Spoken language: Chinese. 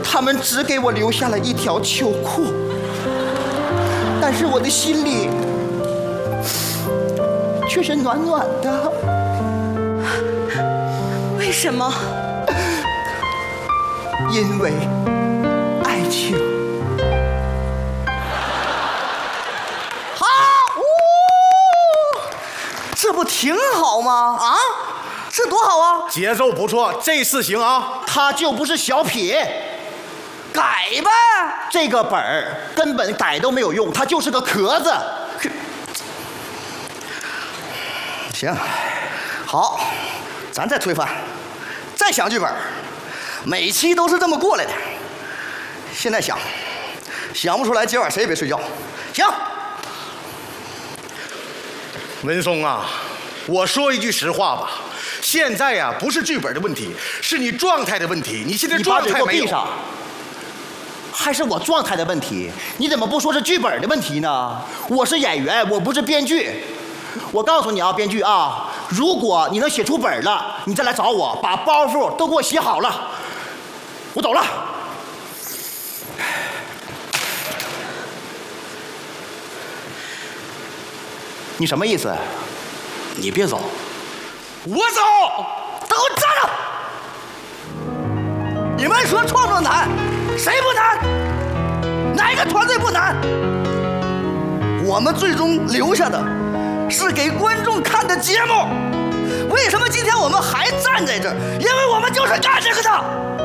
他们只给我留下了一条秋裤，但是我的心里却是暖暖的。 为什么？ 因为爱情。好，这不挺好吗？啊，这多好啊！ 节奏不错，这次行啊。 它就不是小品，改呗。这个本儿根本改都没有用，它就是个壳子。行，好，咱再推翻，再想剧本。每期都是这么过来的，现在想不出来，今晚谁也别睡觉。行， 文松啊，我说一句实话吧，现在呀不是剧本的问题，是你状态的问题。你现在状态没有。 闭上。还是我状态的问题？你怎么不说是剧本的问题呢？我是演员，我不是编剧。我告诉你啊，编剧啊，如果你能写出本了，你再来找我，把包袱都给我写好了。我走了。你什么意思？你别走。我走。等我站着。你们说创作难，谁不难？哪个团队不难？我们最终留下的是给观众看的节目。为什么今天我们还站在这儿？因为我们就是干这个的。